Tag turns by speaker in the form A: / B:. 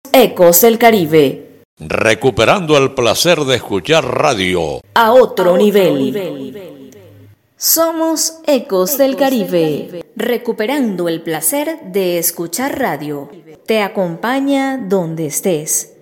A: Ecos del Caribe.
B: Recuperando el placer de escuchar radio
A: A otro nivel. Somos Ecos del Caribe. Recuperando el placer de escuchar radio. Te acompaña donde estés.